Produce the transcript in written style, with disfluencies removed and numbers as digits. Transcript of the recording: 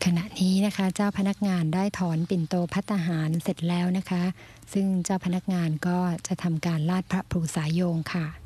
ขณะนี้นะคะเจ้าพนักงานได้ถอนปิ่นโตภัตตาหารเสร็จแล้วนะคะซึ่งเจ้าพนักงานก็จะทำการลาดพระภูษาโยงค่ะ